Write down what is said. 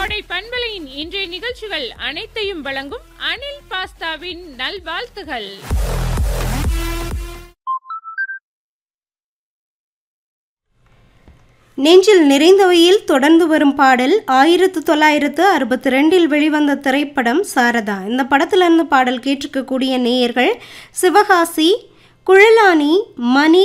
கோடை பண்பலையின் இன்றைய நிகழ்ச்சிகள் அனைத்தையும் வழங்கும் அனில் பாஸ்தாவின் நல்வாழ்த்துகள். நெஞ்சில் நிறைந்தவையில் தொடர்ந்து வரும் பாடல் 1962 வெளிவந்த திரைப்படம் சாரதா. இந்த படத்திலிருந்து பாடல் கேட்டிருக்கக்கூடிய நேயர்கள் சிவகாசி, குழலானி, மணி,